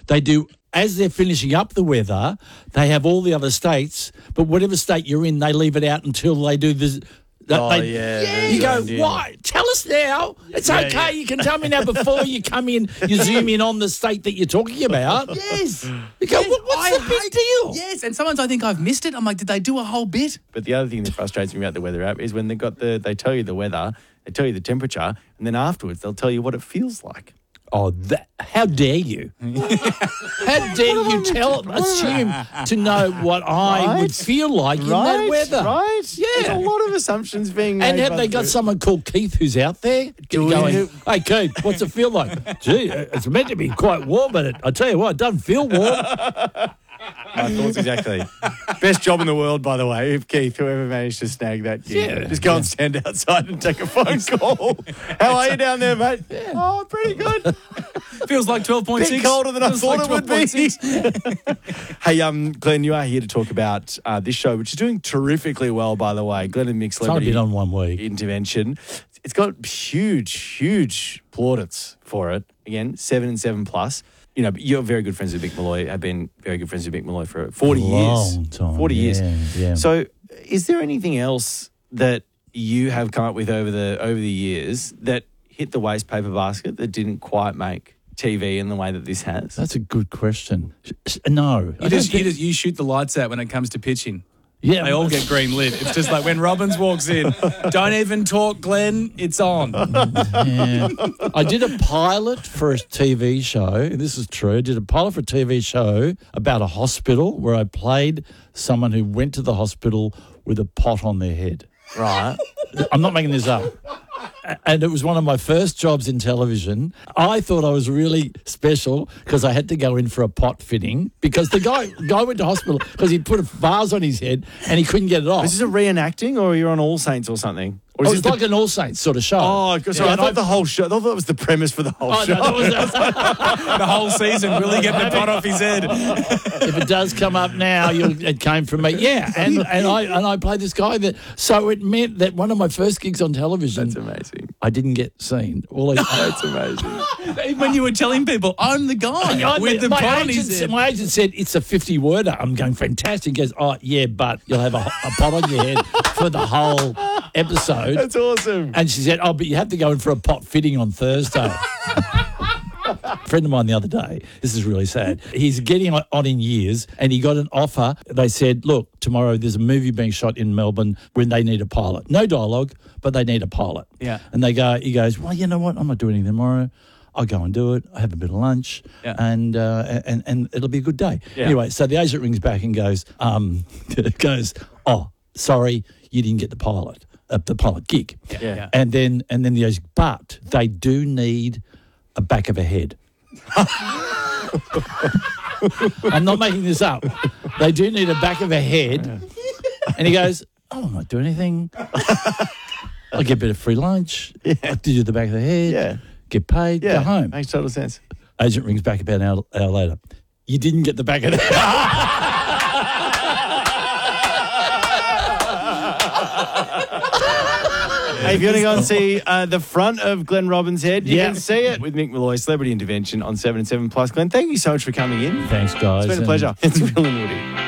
they do, as they're finishing up the weather, they have all the other states, but whatever state you're in, they leave it out until they do this. You go, why? Tell us now. It's okay. You can tell me now before you come in, you zoom in on the state that you're talking about. Yes. You go, what's the big deal? Yes, and sometimes I think I've missed it. I'm like, did they do a whole bit? But the other thing that frustrates me about the weather app is when they tell you the weather, they tell you the temperature, and then afterwards they'll tell you what it feels like. Oh, how dare you? How dare you assume to know what I would feel like in that weather? Right? Yeah. There's a lot of assumptions being made. And have they got someone called Keith who's out there going, hey, Keith, what's it feel like? Gee, it's meant to be quite warm, but I tell you what, it doesn't feel warm. My thoughts exactly. Best job in the world, by the way, if Keith, whoever managed to snag that gig. Yeah. Just go and stand outside and take a phone call. How are you down there, mate? Yeah. Oh, pretty good. Feels like 12.6. Bit colder than I thought it would be. 12.6. Hey, Glenn, you are here to talk about this show, which is doing terrifically well, by the way. Glenn and Mick It's only Celebrity been on 1 week. Intervention. It's got huge plaudits for it. Again, 7 and 7 plus. You know, you're very good friends with Mick Molloy, have been very good friends with Mick Molloy for 40 years. Long time. 40 years. Yeah. So is there anything else that you have come up with over the years that hit the waste paper basket that didn't quite make TV in the way that this has? That's a good question. No. You shoot the lights out when it comes to pitching. Yeah, They all get green lit. It's just like when Robbins walks in, don't even talk, Glenn, it's on. Yeah. I did a pilot for a TV show. This is true. I did a pilot for a TV show about a hospital where I played someone who went to the hospital with a pot on their head. Right. I'm not making this up. And it was one of my first jobs in television. I thought I was really special because I had to go in for a pot fitting because the guy went to hospital because he put a vase on his head and he couldn't get it off. Is this a reenacting or you're on All Saints or something? Or is It's this like an All Saints sort of show. Oh, sorry, I thought the whole show. I thought that was the premise for the whole show. No, The whole season, will he get the pot off his head? If it does come up now, it came from me. Yeah, and I played this guy so it meant that one of my first gigs on television. That's amazing. I didn't get seen. That's amazing. When you were telling people, I'm the guy with the pot on his head. My agent said it's a 50-worder. I'm going fantastic. He goes, oh yeah, but you'll have a pot on your head for the whole episode. That's awesome. And she said, oh, but you have to go in for a pot fitting on Thursday. A friend of mine the other day, this is really sad, he's getting on in years and he got an offer. They said, look, tomorrow there's a movie being shot in Melbourne when they need a pilot. No dialogue, but they need a pilot. Yeah. And he goes, well, you know what? I'm not doing anything tomorrow. I'll go and do it. I have a bit of lunch, and it'll be a good day. Yeah. Anyway, so the agent rings back and goes, oh, sorry, you didn't get the pilot gig. Yeah. And then the agent, but they do need a back of a head. I'm not making this up. They do need a back of a head. And he goes, oh, I'm not doing anything. I'll get a bit of free lunch. Yeah. I'll do the back of the head. Yeah. Get paid. Yeah. Go home. Makes total sense. Agent rings back about an hour later. You didn't get the back of the head. Hey, if you want to go and see the front of Glenn Robbins' head, you Yeah. can see it with Mick Molloy, Celebrity Intervention on 7 and 7 Plus. Glenn, thank you so much for coming in. Thanks, guys. It's been a pleasure. It's Bill and Woody.